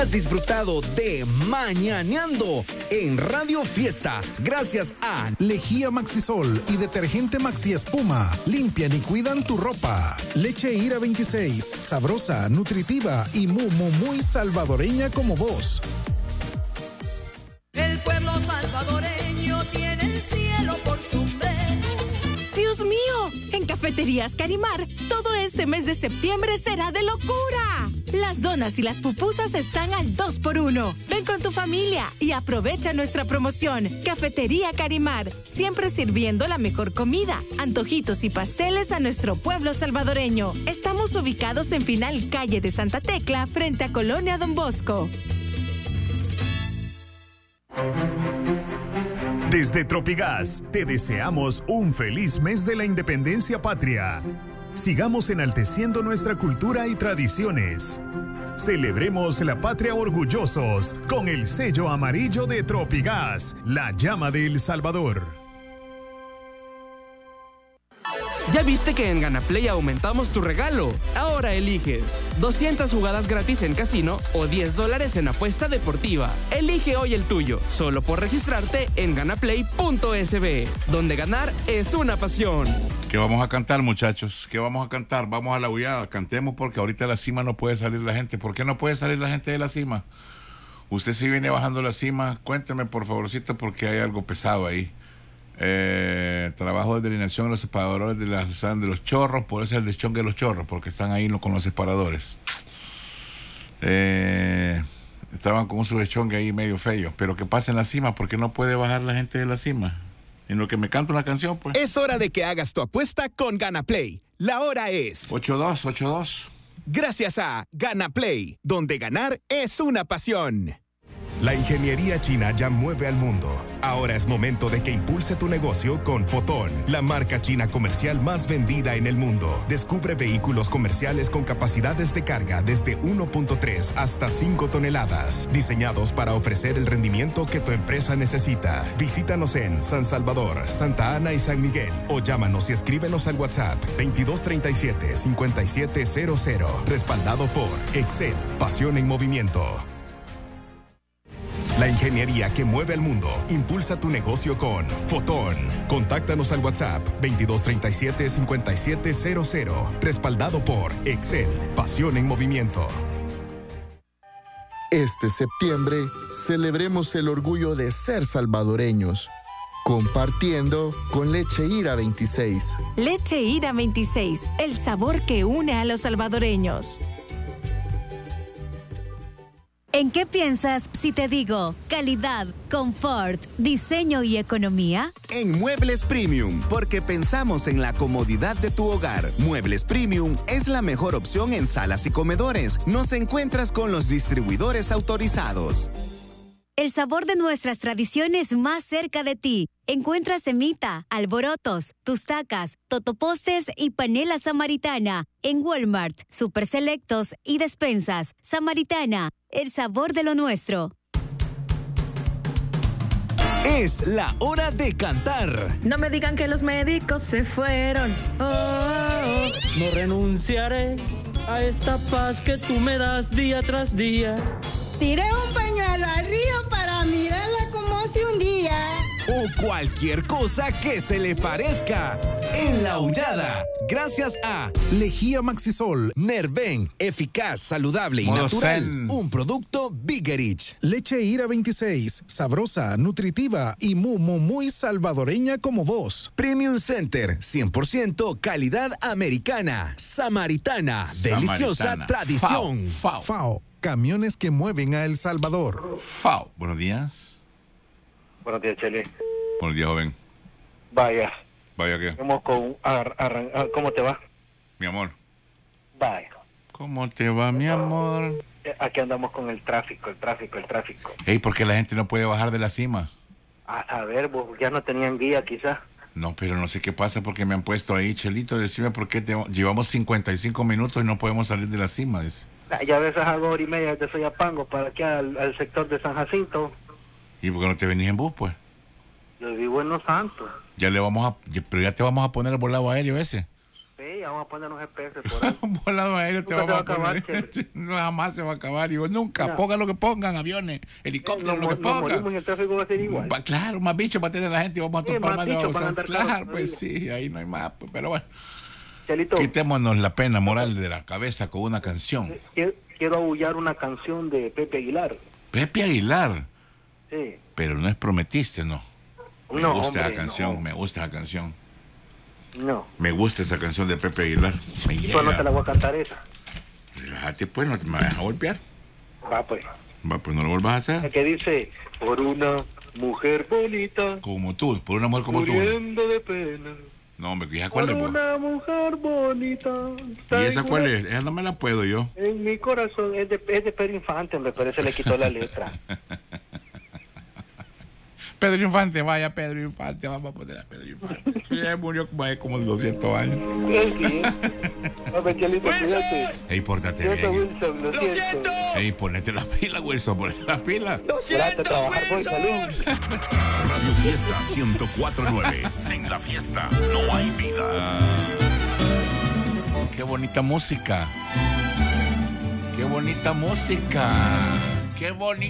Has disfrutado de Mañaneando en Radio Fiesta, gracias a Lejía Maxisol y detergente Maxi Espuma. Limpian y cuidan tu ropa. Leche Ira 26, sabrosa, nutritiva y muy salvadoreña como vos. El pueblo salvadoreño tiene el cielo por sombrero. ¡Dios mío! En Cafeterías Carimar, todo este mes de septiembre será de locura. Las donas y las pupusas están al 2x1. Ven con tu familia y aprovecha nuestra promoción. Cafetería Carimar, siempre sirviendo la mejor comida, antojitos y pasteles a nuestro pueblo salvadoreño. Estamos ubicados en Final Calle de Santa Tecla, frente a Colonia Don Bosco. Desde Tropigas, te deseamos un feliz mes de la independencia patria. Sigamos enalteciendo nuestra cultura y tradiciones. Celebremos la patria orgullosos con el sello amarillo de Tropigas, la llama de El Salvador. ¿Ya viste que en Ganaplay aumentamos tu regalo? Ahora eliges 200 jugadas gratis en casino o $10 en apuesta deportiva. Elige hoy el tuyo, solo por registrarte en ganaplay.sb, donde ganar es una pasión. ¿Qué vamos a cantar, muchachos? ¿Qué vamos a cantar? Vamos a la bullada, cantemos porque ahorita a la cima no puede salir la gente. ¿Por qué no puede salir la gente de la cima? Usted si viene bajando la cima, cuénteme por favorcito porque hay algo pesado ahí. Trabajo de delineación de los separadores de los chorros, por eso es el deschongue de los chorros, porque están ahí con los separadores. Estaban con su deschongue ahí medio feo, pero que pasa en la cima, porque no puede bajar la gente de la cima. En lo que me canta una canción, pues. Es hora de que hagas tu apuesta con Ganaplay. La hora es 8-2. Gracias a Ganaplay, donde ganar es una pasión. La ingeniería china ya mueve al mundo. Ahora es momento de que impulse tu negocio con Fotón, la marca china comercial más vendida en el mundo. Descubre vehículos comerciales con capacidades de carga desde 1.3 hasta 5 toneladas, diseñados para ofrecer el rendimiento que tu empresa necesita. Visítanos en San Salvador, Santa Ana y San Miguel o llámanos y escríbenos al WhatsApp 2237-5700. Respaldado por Excel, pasión en movimiento. La ingeniería que mueve al mundo. Impulsa tu negocio con Fotón. Contáctanos al WhatsApp 2237-5700. Respaldado por Excel, pasión en movimiento. Este septiembre, celebremos el orgullo de ser salvadoreños. Compartiendo con Leche Ira 26. Leche Ira 26, el sabor que une a los salvadoreños. ¿En qué piensas si te digo calidad, confort, diseño y economía? En Muebles Premium, porque pensamos en la comodidad de tu hogar. Muebles Premium es la mejor opción en salas y comedores. Nos encuentras con los distribuidores autorizados. El sabor de nuestras tradiciones más cerca de ti. Encuentra semita, alborotos, tustacas, totopostes y panela samaritana en Walmart, Super Selectos y Despensas. Samaritana, el sabor de lo nuestro. Es la hora de cantar. No me digan que los médicos se fueron. No renunciaré a esta paz que tú me das día tras día. Tiré un pañuelo al río para mirarla como hace un día. O cualquier cosa que se le parezca. En la Aullada, gracias a Lejía Maxisol, Nerven, eficaz, saludable y Modo natural. Zen. Un producto Biggerich. Leche Ira 26, sabrosa, nutritiva y muy salvadoreña como vos. Premium Center, 100% calidad americana. Samaritana, deliciosa Samaritana. tradición. FAO, camiones que mueven a El Salvador. FAO, buenos días. Buenos días, Chele. Buenos días, joven. Vaya. ¿Vaya qué? ¿Cómo te va? Mi amor. Vaya. ¿Cómo te va, mi amor? Aquí andamos con el tráfico. Ey, ¿por qué la gente no puede bajar de la cima? A ver, vos ya no tenían guía quizás. No, pero no sé qué pasa porque me han puesto ahí, Chelito, decime por qué llevamos 55 minutos y no podemos salir de la cima. Dice. Ya ves a 2 horas y media de Soyapango para aquí al sector de San Jacinto. ¿Y por qué no te venís en bus, pues? Yo vivo en Los Santos. Pero ya te vamos a poner el volado aéreo ese. Sí, ahí, vamos a poner unos GPS por ahí. Un volador aéreo te Nunca vamos se va a acabar, poner. No, jamás se va a acabar. Digo, nunca. No. Pongan lo que pongan, aviones, helicópteros, lo que Nos morimos pongan. y el tráfico va a ser igual. Claro, más bichos va a tener la gente y vamos a Sí, topar más más de bichos van a babosadas. andar caros Claro, pues todavía. sí, ahí no hay más. Pues, pero bueno, Chelito, quitémonos la pena moral de la cabeza con una canción. quiero aullar una canción de Pepe Aguilar. Pepe Aguilar. Sí. Pero no es Prometiste, ¿no? Me No, gusta hombre, la canción, no. me gusta la canción. No. Me gusta esa canción de Pepe Aguilar. Me Pues no te la voy a cantar esa. Relájate, pues, no te me vas a golpear. Va, pues. Va, pues no lo vuelvas a hacer. La que dice, por una mujer bonita, Como tú, por una mujer como tú. muriendo de pena. No, hombre, ¿ya cuál Por es? Pues? una mujer bonita. ¿Y esa cuál es? Esa no me la puedo yo. En mi corazón es de Pedro Infante, me parece, le quitó la letra. Pedro Infante, vaya Pedro Infante, vamos a poner a Pedro Infante. Ya murió como de 200 años. Sí. A ver, qué lindo, cuídate. Ey, pórtate Cuídate, bien. Wilson, lo siento. Ey, ponete la pila, Wilson, ponete la pila. Gracias, trabajar con salud. Radio Fiesta 104.9. Sin la fiesta no hay vida. Qué bonita música. Qué bonita música. Qué bonita.